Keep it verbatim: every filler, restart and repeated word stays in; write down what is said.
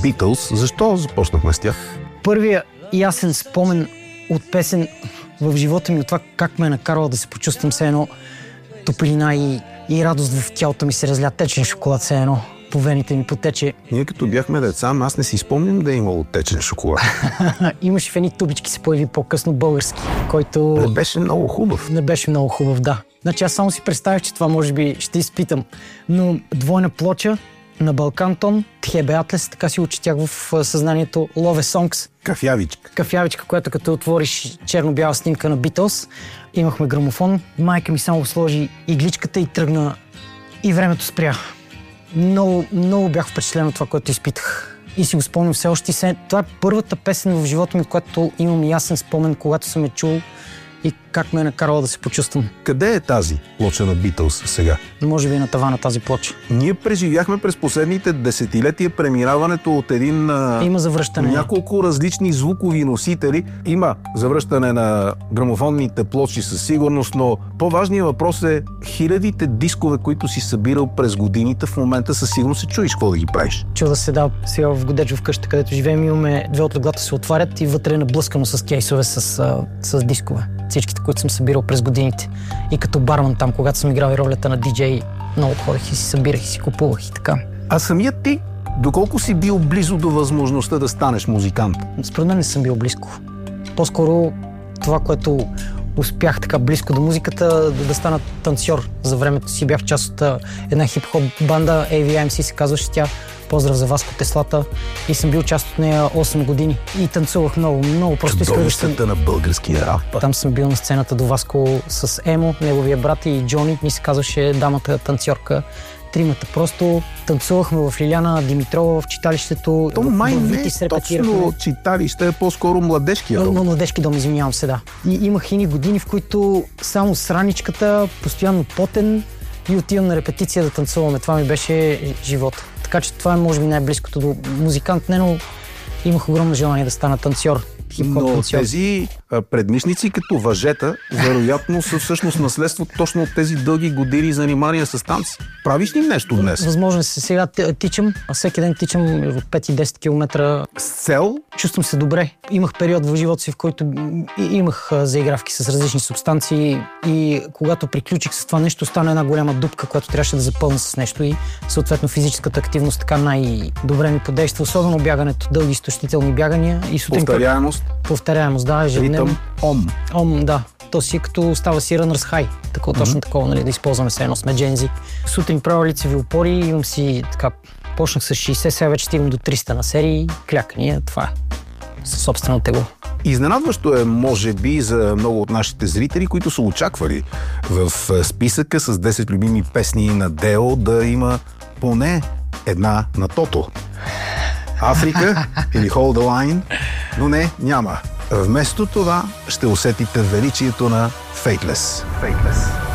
Beatles. Защо започнахме с тях? Първия ясен спомен от песен в живота ми, от това как ме е накарала да се почувствам все едно топлина и, и радост в тялото ми се разля, течен шоколад все едно. По вените ми потече. Ние като бяхме деца, аз не си спомням да е имало течен шоколад. Имаше в едни тубички, се появи по-късно български, който... Не беше много хубав. Не беше много хубав, да. Значи аз само си представях, че това може би ще изпитам. Но двойна плоча на Балкантон, Тхебе Атлес, така си учетях в съзнанието Love Songs. Кафявичка. Кафявичка, която като отвориш черно-бяла снимка на Beatles. Имахме грамофон. Майка ми само сложи игличката и тръгна. И времето спря. Много, много бях впечатлен от това, което изпитах. И си го спомням все още. Се... Това е първата песен в живота ми, която имам ясен спомен, когато съм я чул и как ме е накарала да се почувствам. Къде е тази плоча на Beatles сега? Може би на тавана тази плоча. Ние преживяхме през последните десетилетия преминаването от един... Има завръщане. Няколко различни звукови носители. Има завръщане на грамофонните плочи със сигурност, но по-важният въпрос е хилядите дискове, които си събирал през годините, в момента със сигурност се чуеш какво да ги правиш. Чуда се, да, сега в Годеч в къща, където живеем, имаме две от леглата се отварят и вътре е наблъскано с кейсове с, с дискове. Всичките, които съм събирал през годините. И като барман там, когато съм играл и ролята на диджей, много ходех и си събирах и си купувах и така. А самият ти, доколко си бил близо до възможността да станеш музикант? Според мен не съм бил близко. По-скоро това, което успях така близко до музиката, да, да стана танцор. За времето си бях част от една хип-хоп банда, Ей Ви Ем Си се казваше тя. Поздрав за Васко Теслата. И съм бил част от нея осем години. И танцувах много, много. Просто чудовищата на българския рап. Там съм бил на сцената до Васко с Емо, неговия брат и Джони. Ни се казваше дамата танцорка. Тримата. Просто танцувахме в Лиляна Димитрова в читалището. То май не е точно читалище, е по-скоро младежкия дом. Но, младежки дом, извинявам се, да. И имах ини години, в които само с раничката, постоянно потен и отивам на репетиция да танцуваме. Това ми беше живота. Така че това е може би най-близкото до музикант, не, но имах огромно желание да стана танцор. Но танцор. Тези а, предмишници като въжета, вероятно са всъщност наследство точно от тези дълги години занимания с танци. Правиш ли нещо днес? Възможно се. Сега тичам, а всеки ден тичам от пет и десет километра. С цел? Чувствам се добре. Имах период в живота си, в който имах заигравки с различни субстанции и когато приключих с това нещо, стана една голяма дупка, която трябваше да запълна с нещо и съответно физическата активност така най-добре ми подейства, особено бягането, дълги изтощителни бягания и сутрин. Повторяемост? Повторяемост, да, ежедневно. Ритъм, ом. Ом, да. То си като става си рънърс хай. Такова, mm-hmm. Точно такова, нали, да използваме се едно сме джензи. Сутрин правя лицеви опори, имам си така, почнах с шейсет, сега вече стигам до триста на серии, клякания, това е. Със собствено тегло. Изненадващо е, може би, за много от нашите зрители, които са очаквали в списъка с десет любими песни на Део да има поне една на Тото. Африка или Hold the Line, но не, няма. Вместо това ще усетите величието на Fateless. Fateless.